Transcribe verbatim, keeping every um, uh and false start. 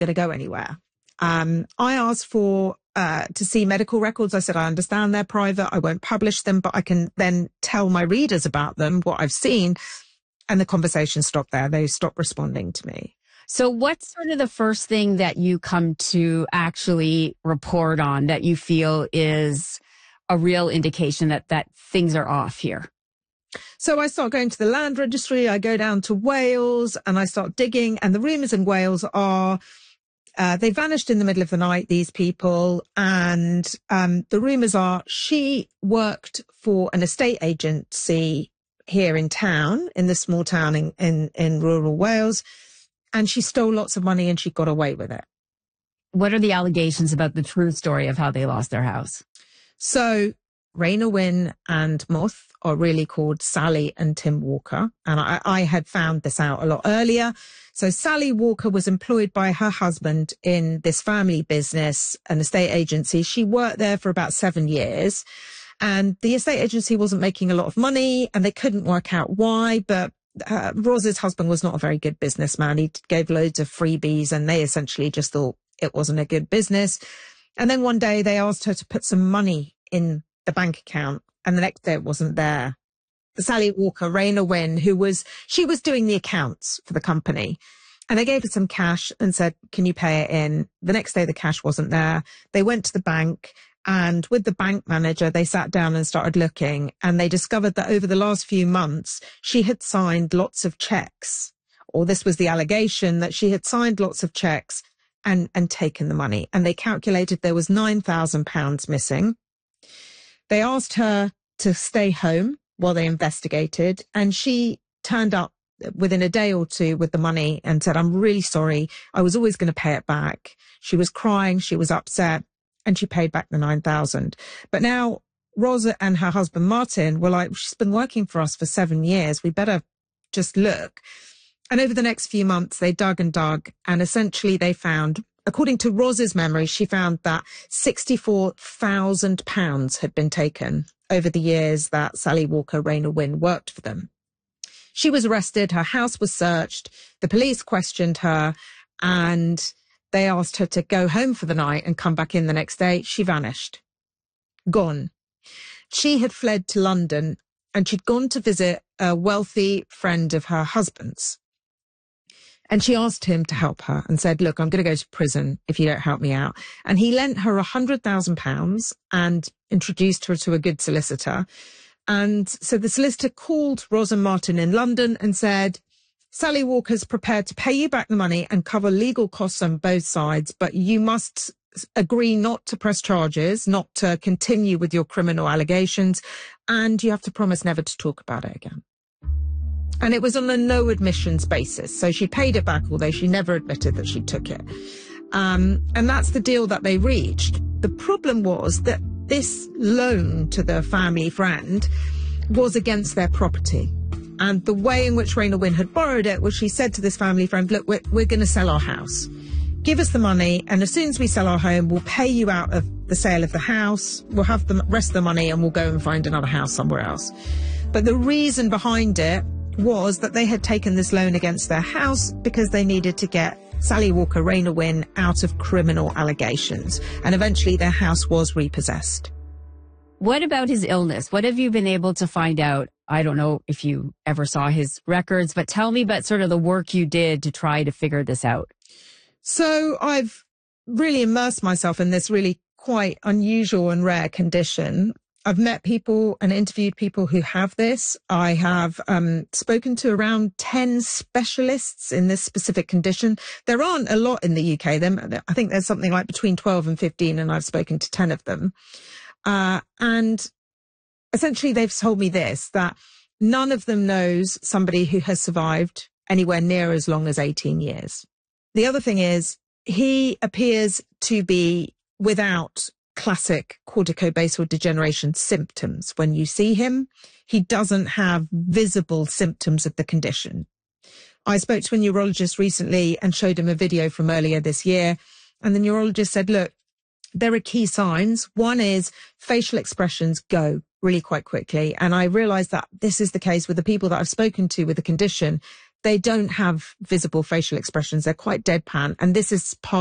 going to go anywhere. Um, I asked for uh, to see medical records. I said, I understand they're private. I won't publish them, but I can then tell my readers about them, what I've seen. And the conversation stopped there. They stopped responding to me. So what's sort of the first thing that you come to actually report on that you feel is a real indication that, that things are off here? So I start going to the land registry. I go down to Wales and I start digging. And the rumours in Wales are uh, they vanished in the middle of the night, these people. And um, the rumours are she worked for an estate agency here in town, in the small town in, in, in rural Wales. And she stole lots of money and she got away with it. What are the allegations about the true story of how they lost their house? So Raina Wynn and Moth are really called Sally and Tim Walker. And I, I had found this out a lot earlier. So Sally Walker was employed by her husband in this family business, an estate agency. She worked there for about seven years. And the estate agency wasn't making a lot of money and they couldn't work out why. But uh, Roz's husband was not a very good businessman. He gave loads of freebies and they essentially just thought it wasn't a good business. And then one day they asked her to put some money in the bank account. And the next day it wasn't there. Sally Walker, Raina Wynn, who was, she was doing the accounts for the company. And they gave her some cash and said, can you pay it in? The next day the cash wasn't there. They went to the bank and with the bank manager, they sat down and started looking and they discovered that over the last few months, she had signed lots of checks, or this was the allegation that she had signed lots of checks and, and taken the money. And they calculated there was nine thousand pounds missing. They asked her to stay home while they investigated, and she turned up within a day or two with the money and said, I'm really sorry. I was always going to pay it back. She was crying. She was upset, and she paid back the nine thousand. But now Rosa and her husband Martin were like, she's been working for us for seven years. We better just look. And over the next few months, they dug and dug, and essentially they found, according to Rosa's memory, she found that sixty-four thousand pounds had been taken over the years that Sally Walker, Raina Wynn worked for them. She was arrested. Her house was searched. The police questioned her and they asked her to go home for the night and come back in the next day. She vanished. Gone. She had fled to London and she'd gone to visit a wealthy friend of her husband's. And she asked him to help her and said, look, I'm going to go to prison if you don't help me out. And he lent her one hundred thousand pounds and introduced her to a good solicitor. And so the solicitor called Rosa Martin in London and said, Sally Walker's prepared to pay you back the money and cover legal costs on both sides, but you must agree not to press charges, not to continue with your criminal allegations, and you have to promise never to talk about it again. And it was on a no admissions basis. So she paid it back, although she never admitted that she took it. Um, and that's the deal that they reached. The problem was that this loan to the family friend was against their property. And the way in which Raina Wynn had borrowed it was she said to this family friend, look, we're, we're going to sell our house. Give us the money. And as soon as we sell our home, we'll pay you out of the sale of the house. We'll have the rest of the money and we'll go and find another house somewhere else. But the reason behind it was that they had taken this loan against their house because they needed to get Sally Walker, Raina Wynn out of criminal allegations. And eventually their house was repossessed. What about his illness? What have you been able to find out? I don't know if you ever saw his records, but tell me about sort of the work you did to try to figure this out. So I've really immersed myself in this really quite unusual and rare condition. I've met people and interviewed people who have this. I have um, spoken to around ten specialists in this specific condition. There aren't a lot in the U K. There, I think there's something like between twelve and fifteen, and I've spoken to ten of them. Uh, and essentially they've told me this, that none of them knows somebody who has survived anywhere near as long as eighteen years. The other thing is he appears to be without classic corticobasal degeneration symptoms. When you see him, he doesn't have visible symptoms of the condition. I spoke to a neurologist recently and showed him a video from earlier this year. And the neurologist said, look, there are key signs. One is facial expressions go really quite quickly. And I realized that this is the case with the people that I've spoken to with the condition. they don't have visible facial expressions. They're quite deadpan. And this is part